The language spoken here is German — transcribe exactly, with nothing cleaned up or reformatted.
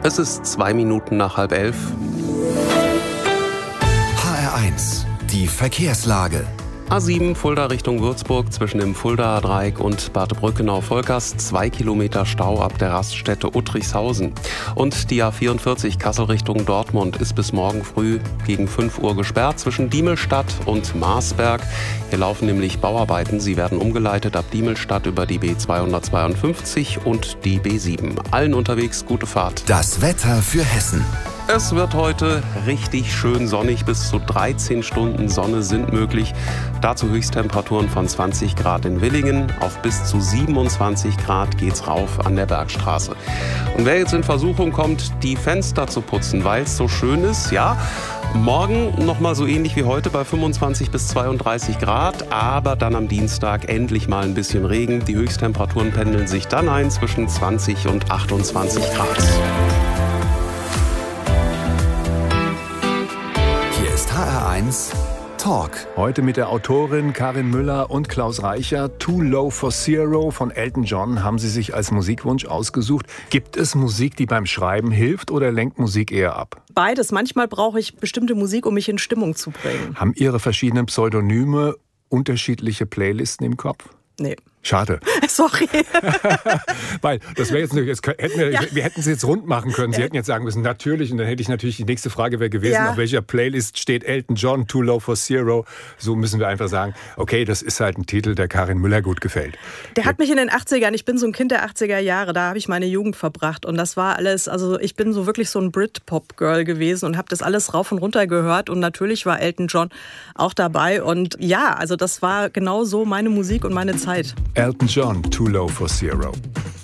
Es ist zwei Minuten nach halb elf. H R eins, die Verkehrslage. A sieben Fulda Richtung Würzburg zwischen dem Fuldaer Dreieck und Bad Brückenau-Volkers. Zwei Kilometer Stau ab der Raststätte Uttrichshausen. Und die A vierundvierzig Kassel Richtung Dortmund ist bis morgen früh gegen fünf Uhr gesperrt zwischen Diemelstadt und Marsberg. Hier laufen nämlich Bauarbeiten. Sie werden umgeleitet ab Diemelstadt über die B zweihundertzweiundfünfzig und die B sieben. Allen unterwegs gute Fahrt. Das Wetter für Hessen. Es wird heute richtig schön sonnig, bis zu dreizehn Stunden Sonne sind möglich. Dazu Höchsttemperaturen von zwanzig Grad in Willingen, auf bis zu siebenundzwanzig Grad geht's rauf an der Bergstraße. Und wer jetzt in Versuchung kommt, die Fenster zu putzen, weil es so schön ist, ja, morgen nochmal so ähnlich wie heute bei fünfundzwanzig bis zweiunddreißig Grad, aber dann am Dienstag endlich mal ein bisschen Regen. Die Höchsttemperaturen pendeln sich dann ein zwischen zwanzig und achtundzwanzig Grad. H R eins Talk. Heute mit der Autorin Karin Müller und Klaus Reicher. Too Low for Zero von Elton John haben Sie sich als Musikwunsch ausgesucht. Gibt es Musik, die beim Schreiben hilft, oder lenkt Musik eher ab? Beides. Manchmal brauche ich bestimmte Musik, um mich in Stimmung zu bringen. Haben Ihre verschiedenen Pseudonyme unterschiedliche Playlisten im Kopf? Nee. Schade. Sorry. Weil das wäre jetzt, jetzt hätten wir, Ja. wir hätten es jetzt rund machen können. Sie hätten jetzt sagen müssen, natürlich. Und dann hätte ich natürlich, die nächste Frage wäre gewesen, Ja. auf welcher Playlist steht Elton John, Too Low for Zero. So müssen wir einfach sagen, okay, das ist halt ein Titel, der Karin Müller gut gefällt. Der hat mich in den achtzigern, ich bin so ein Kind der achtziger Jahre, da habe ich meine Jugend verbracht. Und das war alles, also ich bin so wirklich so ein Britpop-Girl gewesen und habe das alles rauf und runter gehört. Und natürlich war Elton John auch dabei. Und ja, also das war genau so meine Musik und meine Zeit. Elton John, Too Low for Zero.